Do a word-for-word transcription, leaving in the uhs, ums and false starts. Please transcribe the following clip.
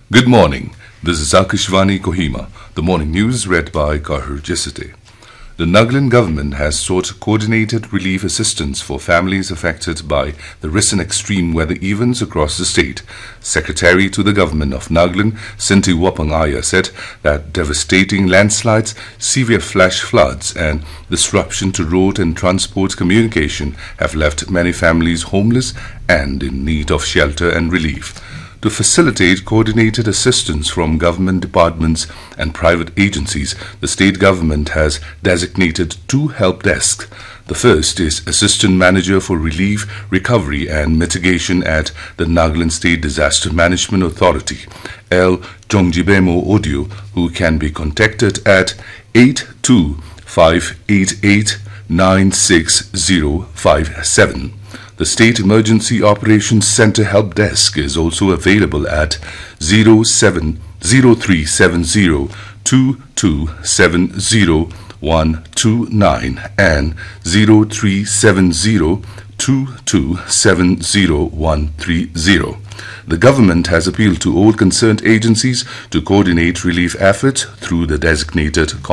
Good morning. This is Akashvani Kohima. The morning news read by Kahur Jisite. The Nagaland government has sought coordinated relief assistance for families affected by the recent extreme weather events across the state. Secretary to the government of Nagaland, Sinti Wapang Aya, said that devastating landslides, severe flash floods and disruption to road and transport communication have left many families homeless and in need of shelter and relief. To facilitate coordinated assistance from government departments and private agencies, the state government has designated two help desks. The first is Assistant Manager for Relief, Recovery and Mitigation at the Nagaland State Disaster Management Authority, L. Jongjibemo Odio, who can be contacted at eight two five eight eight nine six zero five seven. The State Emergency Operations Center Help Desk is also available at zero seven zero three seven zero two two seven zero one two nine and zero three seven zero two two seven zero one three zero. The government has appealed to all concerned agencies to coordinate relief efforts through the designated